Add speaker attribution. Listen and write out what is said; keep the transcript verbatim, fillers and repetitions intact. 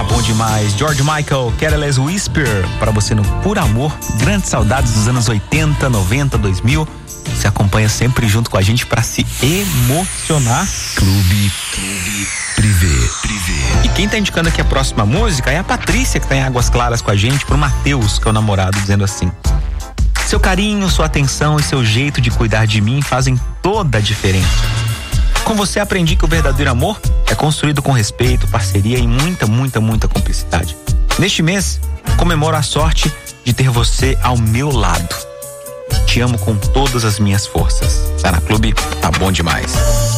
Speaker 1: tá bom demais. George Michael, Careless Whisper, para você no Por Amor. Grandes saudades dos anos oitenta, noventa, dois mil. Você acompanha sempre junto com a gente para se emocionar.
Speaker 2: Clube, Clube Privé, Privé.
Speaker 1: E quem tá indicando aqui a próxima música é a Patrícia, que tá em Águas Claras com a gente, pro Matheus, que é o namorado, dizendo assim: seu carinho, sua atenção e seu jeito de cuidar de mim fazem toda a diferença. Com você aprendi que o verdadeiro amor é construído com respeito, parceria e muita, muita, muita cumplicidade. Neste mês, comemoro a sorte de ter você ao meu lado. Te amo com todas as minhas forças. Tá na Clube, tá bom demais.